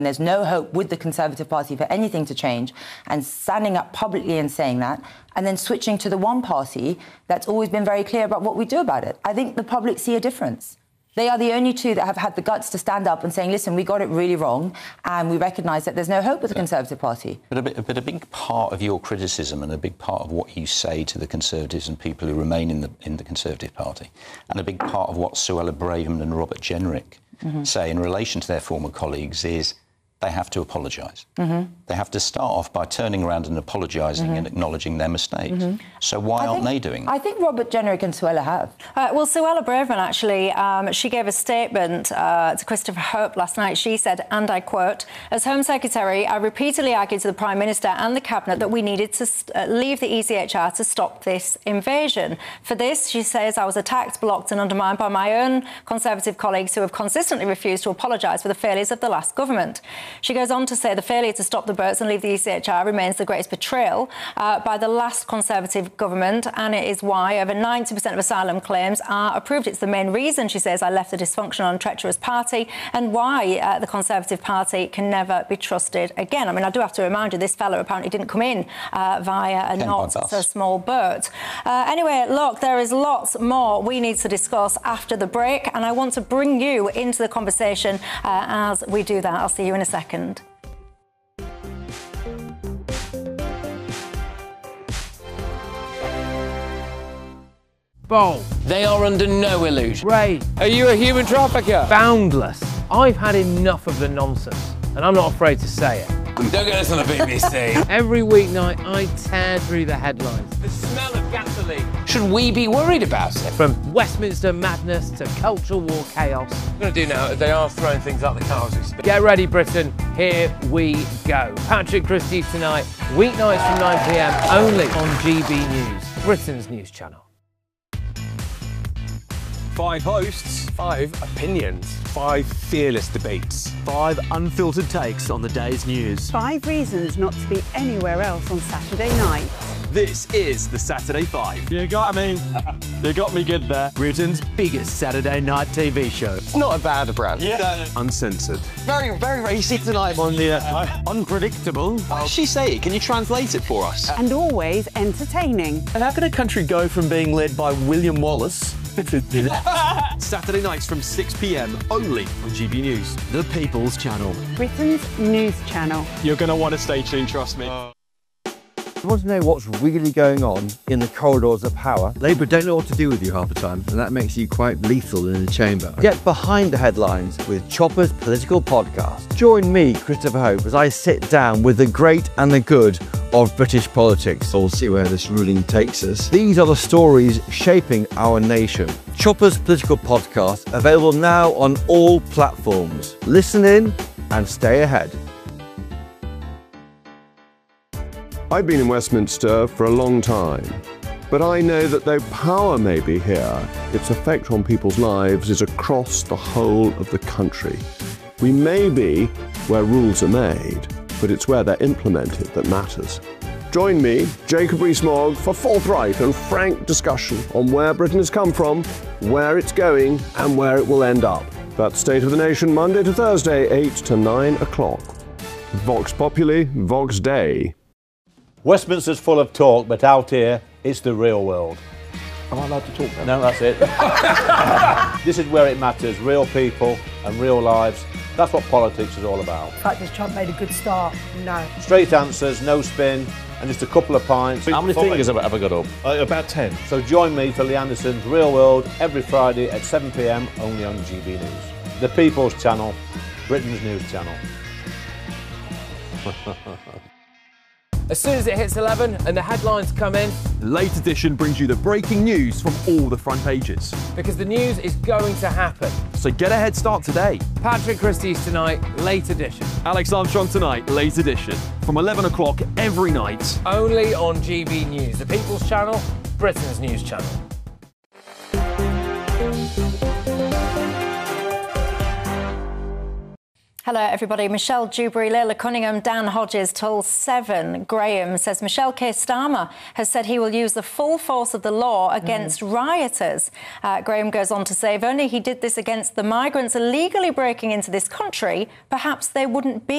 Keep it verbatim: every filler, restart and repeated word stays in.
There's no hope with the Conservative Party for anything to change, and standing up publicly and saying that, and then switching to the one party that's always been very clear about what we do about it. I think the public see a difference. They are the only two that have had the guts to stand up and saying, listen, we got it really wrong, and we recognise that there's no hope with the Conservative Party. But a, bit, but a big part of your criticism and a big part of what you say to the Conservatives and people who remain in the, in the Conservative Party, and a big part of what Suella Braverman and Robert Jenrick mm-hmm. say in relation to their former colleagues is they have to apologise. Mm-hmm. They have to start off by turning around and apologising mm-hmm. and acknowledging their mistakes. Mm-hmm. So why I aren't think, they doing I think Robert Jenrick and Suella have. Uh, well, Suella Braverman, actually, um, she gave a statement uh, to Christopher Hope last night. She said, and I quote, "As Home Secretary, I repeatedly argued to the Prime Minister and the Cabinet that we needed to uh, leave the E C H R to stop this invasion. For this," she says, "I was attacked, blocked and undermined by my own Conservative colleagues who have consistently refused to apologise for the failures of the last government." She goes on to say the failure to stop the boats and leave the E C H R remains the greatest betrayal uh, by the last Conservative government, and it is why over ninety percent of asylum claims are approved. It's the main reason, she says, I left a dysfunctional and treacherous party, and why uh, the Conservative Party can never be trusted again. I mean, I do have to remind you, this fellow apparently didn't come in uh, via a not so small boat. Uh, anyway, look, there is lots more we need to discuss after the break, and I want to bring you into the conversation uh, as we do that. I'll see you in a second. Bold. They are under no illusion. Ray. Are you a human trafficker? Boundless. I've had enough of the nonsense, and I'm not afraid to say it. Don't get us on the B B C. Every weeknight, I tear through the headlines. The smell of gasoline. Should we be worried about it? From Westminster madness to cultural war chaos. What I'm going to do now is they are throwing things out the car as we speak. Get ready, Britain. Here we go. Patrick Christys tonight, weeknights from nine p m, only on G B News, Britain's news channel. Five hosts, five opinions, five fearless debates, five unfiltered takes on the day's news. Five reasons not to be anywhere else on Saturday night. This is the Saturday Five. You got me. You got me good there. Britain's biggest Saturday night T V show. It's not a bad brand. Yeah. Uncensored. Very, very racy tonight. On the uh, unpredictable. What did she say? Can you translate it for us? And always entertaining. And how can a country go from being led by William Wallace Saturday nights from six p m only on G B News. The People's Channel. Britain's news channel. You're going to want to stay tuned, trust me. Uh. You want to know what's really going on in the corridors of power? Labour don't know what to do with you half the time, and that makes you quite lethal in the chamber. Get behind the headlines with Chopper's Political Podcast. Join me, Christopher Hope, as I sit down with the great and the good of British politics. We'll see where this ruling takes us. These are the stories shaping our nation. Chopper's Political Podcast, available now on all platforms. Listen in and stay ahead. I've been in Westminster for a long time, but I know that though power may be here, its effect on people's lives is across the whole of the country. We may be where rules are made, but it's where they're implemented that matters. Join me, Jacob Rees-Mogg, for forthright and frank discussion on where Britain has come from, where it's going, and where it will end up. That's State of the Nation, Monday to Thursday, eight to nine o'clock. Vox Populi, Vox Dei. Westminster's full of talk, but out here, it's the real world. Am I allowed to talk now? No, that's it. This is where it matters, real people and real lives. That's what politics is all about. In fact, has Trump made a good start? No. Straight answers, no spin, and just a couple of pints. How many fingers have I ever got up? Uh, about ten. So join me for Lee Anderson's Real World every Friday at seven p m only on G B News. The People's Channel, Britain's news channel. As soon as it hits eleven and the headlines come in, Late Edition brings you the breaking news from all the front pages. because the news is going to happen. So get a head start today. Patrick Christys tonight, Late Edition. Alex Armstrong tonight, Late Edition. From eleven o'clock every night. Only on G B News, the People's Channel, Britain's news channel. Hello, everybody. Michelle Dewberry, Leila Cunningham, Dan Hodges told Seven. Graham says Michelle Keir Starmer has said he will use the full force of the law against mm. rioters. Uh, Graham goes on to say if only he did this against the migrants illegally breaking into this country, perhaps they wouldn't be